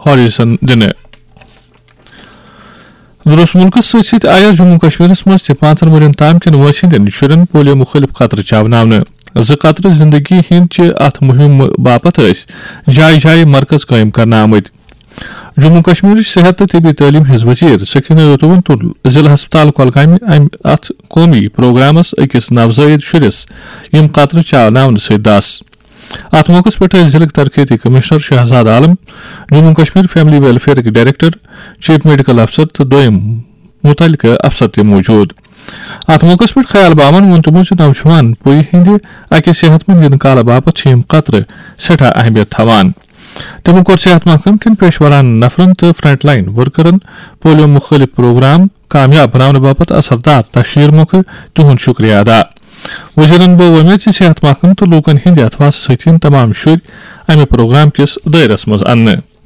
ہاریسن دن درست ملکس ست آیا جموں کشمیر مز 5 ورین تام کن وٲنٛسہِ ہٕنٛدٮ۪ن شُرٮ۪ن پولیو مُخٲلِف قطرٕ چاوناونہٕ 2 قطرٕ زندگی ہٕنٛدۍ اتھ مہم باپت جایہِ جایہِ مرکز قٲیم کرنہٕ آمٕتۍ جموں کشمیر صحت تو طبی تعلیم ہز وزیر سکینہ رتون تل ضلع ہسپتال کۄلگامہِ ات قومی پروگرامس أکِس نوزٲیِد شُرِس یم قطرٕ چاوناونہٕ سۭتۍ دس ات موقع پہ ضلع ترقیتی کمشنر شہزاد عالم Jammu Kashmir family welfare director chief medical افسر تو دویم متعلقہ افسر تہ موجود ات موقع پہ خیال باون وون تمو نوجوان پوی ہند اکہ صحت مند انقالہ باپت قطرٕ سٹھاہ اہمیت تھوان تمو کور صحت محکمہ کن پیشوران نفرن تو فرنٹ لائن ورکرن پولیو مخالف پروگرام کامیاب بناونہٕ باپت اثردار تشہیر موقع تہد شکریہ ادا وزیرن بو ومید صحت محکمہ تو لوکن ہند اتواس ستین تمام شر امہ پروگرام کس دائرس مز ان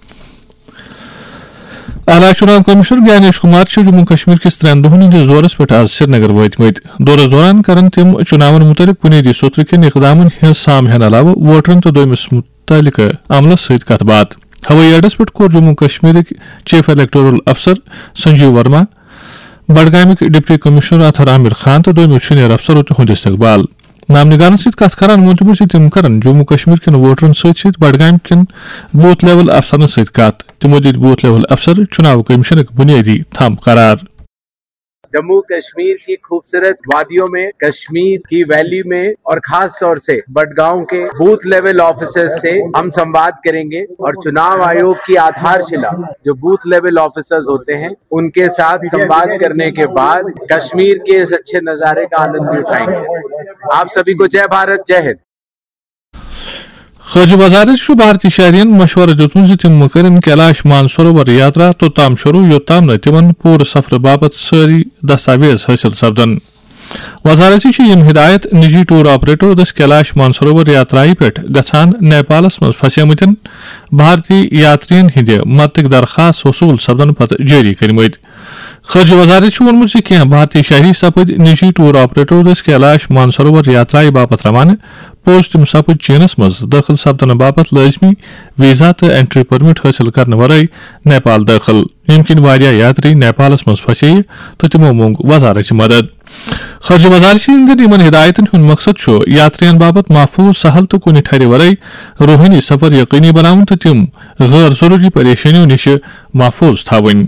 اعلی چناو کمشنر گیانیش کمار جموں کشمیر کس 3 دہن ہندس دورس پہ آز سری نگر وٲتمٕتۍ دورس دوران کرن تم چناون متعلق بنیادی سوتر کن اقدامن ہز سامہن علاوہ ووٹرن تو دویمس متعلقہ عملس ست کت بات ہوٲیی اڈس پہ کور جموں کشمیرک چیف الیکٹورل افسر سنجیو ورما بڈگامک ڈپٹی کمشنر اطہر عامر خان تو دویمو سینئر افسرو تہد استقبال نام نگارن ست کت کران وون تمو تم کرن جموں کشمیر کن ووٹرن ست بڈگام کن بوتھ لیول افسرن ست کت تمو دت بوتھ لیول افسر چناو کمیشنک بنیادی تھم قرار جموں کشمیر کی خوبصورت وادیوں میں کشمیر کی ویلی میں اور خاص طور سے بڈگاؤں کے بوتھ لیول آفیسر سے ہم سمواد کریں گے اور چناؤ آیوگ کی آدھار شلا جو بوتھ لیول آفیسرز ہوتے ہیں ان کے ساتھ سمواد کرنے کے بعد کشمیر کے اس اچھے نظارے کا آنند بھی اٹھائیں گے. آپ سبھی کو جے بھارت جے ہند. خارجہ وزارت بھارتی شہرین مشورہ دتمت تم کرن کیلاش مانسروور یاترا توتام شروع یوتام نہ تمن پور سفر باپت ساری دستاویز حاصل سپدن وزارت یم ہدایت نجی tour operator this Kailash Mansarovar یاترائی پہ گھان نیپالس مز پھسیمتن بھارتی یاترین ہند مدتک درخواست وصول سپدن پتہ جاری کرمت خارجہ وزارت وونمت کی بھارتی شہری سپد نجی tour operator this Kailash Mansarovar یاترائی باپت روانہ پوز تم سپد چینس مز داخل سپدن باپت لازمی ویزا تو اینٹری پرمٹ حاصل کرنے ورائے نیپال داخل یم کن واریاہ یاتری نیپالس مز پھسے تو تمو مونگ وزارت مدد خارجہ وزارت ہندین ہدایتن ہند مقصد یاترین باپت محفوظ سہل تو کن ٹھہرے ورائے روحانی سفر یقینی بناون تو تم غیر ضروری پریشانیوں نش محفوظ تھاون.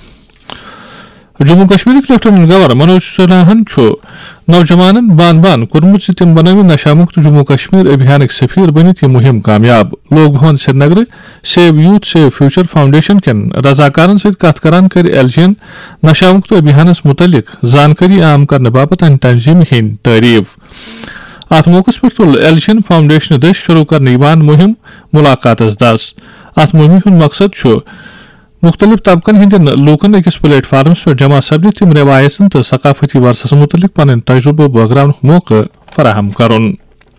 جموں کشمیر لیفٹنٹ گورنر منوج سنہاہن نوجوانن بان بان کورمت تم بنو نشہ مکت جموں کشمیر ابھیانک سفیر بنت یہ مہم کامیاب لوگ بھون سری Nagar save youth save future foundation کن رضاکارن ست کت کران کر ایل جی نشہ مکت ابھیانس متعلق زانکاری عام کرنے باپت ان تنظیم ہند تعریف ات موقع پہ تل ایل جی فاؤنڈیشن دس شروع کرنے مہم ملاقات دس ات مہم ہند مقصد مختلف طبقن ہندین لوکن اکس پلیٹ فارمس پہ جمع سپدت تم روایتن تو ثقافتی ورثس متعلق پن تجربہ بٲگراونُک موقع فراہم کرن.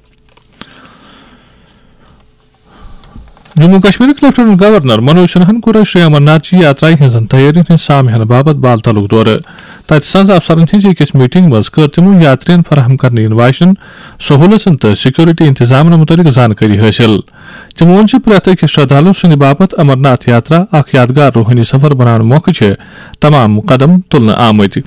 جموں کشمیر لیفٹنٹ گورنر منوج سنہاہن کور شری امرناتھ جی یاترائی ہزن تیاری ہند سامہن باپت بال تلک دورہ تت سز افسرن ہز اکس میٹنگ مز کر تمو یاترین فراہم کرنے ین واجن سہولتن تو سیکورٹی انتظام متعلق زانکاری حاصل تمو وون پریت اکس شردالو سند باپت امرناتھ یاترا اخ یادگار روحانی سفر بنانے موقع تمام قدم تلنے آمت.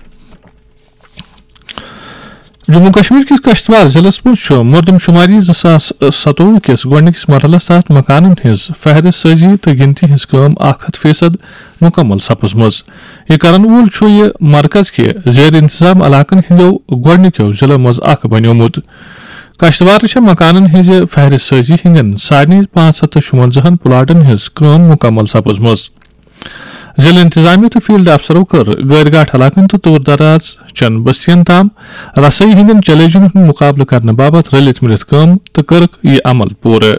جموں کشمیر کس کشتوار ضلع مز مردم شماری 2027 کس گۄڈنکس مرحلس تحت مکانن ہز فہرست سازی تو گنتی ہز کام 100% مکمل سپزمز. یہ کرن وول یہ مرکز کے زیر انتظام علاقن ہندو گۄڈنکیو ضلع مز اخ بنیومت. کشتوار مکانن ہز فہرست سازی ہندین سارے 556 پلاٹن ہز کام مکمل سپزمز. ضلع انتظامیہ تو فیلڈ افسرو کر گٲرۍ گاٹھ علاقن تو دور دراز چن بستین تام رسائی ہندین چیلنجن ہند مقابلہ کرنے باپت رلت ملت کام تو کرک یہ عمل پورٕ.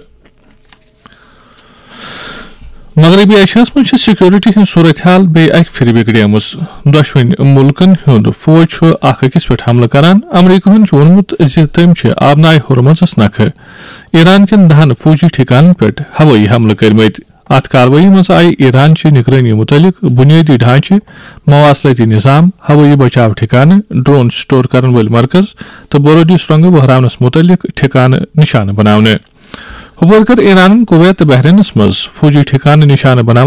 مغربی ایشیاہس مز سیکورٹی ہند صورتحال بیٚیہِ اکہِ پھرِ بگڑیمٕژ. دۄشوٕنی ملکن ہند فوج اکھ أکِس پٮ۪ٹھ حملہٕ کران. امریکہن ووٚنمُت زِ تٔمۍ چھِ آبنائے ہرمزس نکھٕ ایران کٮ۪ن 10 فوجی ٹھِکانن پٮ۪ٹھ ہوٲیی حملہٕ کٔرمٕتۍ. ات کاروٲیی مز آئی ایران چہ نگرانی متعلق بنیادی ڈھانچہ مواصلاتی نظام ہوٲیی بچاو ٹھکانہ ڈرون سٹور کرن ول مرکز تو بورودی سرنگہ بہراونس متعلق ٹھکانہ نشانہ بناونہ. ہپٲرۍ کٔر ایرانن کویت تو بحرینس مز فوجی ٹھکانہ نشانہ بناوان